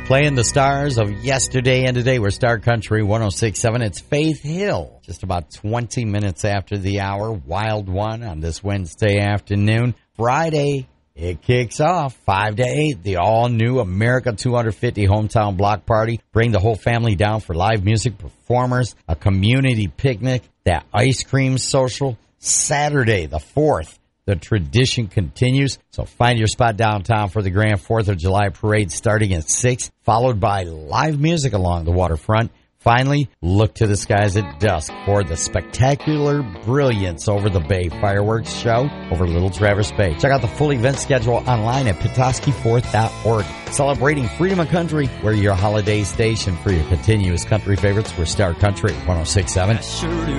Playing the stars of yesterday and today. We're Star Country 106.7. It's Faith Hill. Just about 20 minutes after the hour. Wild One on this Wednesday afternoon. Friday, it kicks off 5 to 8. The all-new America 250 Hometown Block Party. Bring the whole family down for live music, performers, a community picnic, that ice cream social. Saturday, the 4th. The tradition continues, so find your spot downtown for the Grand 4th of July parade starting at 6, followed by live music along the waterfront. Finally, look to the skies at dusk for the spectacular Brilliance Over the Bay fireworks show over Little Traverse Bay. Check out the full event schedule online at petoskey4th.org. Celebrating freedom of country, we're your holiday station for your continuous country favorites. We're Star Country 106.7.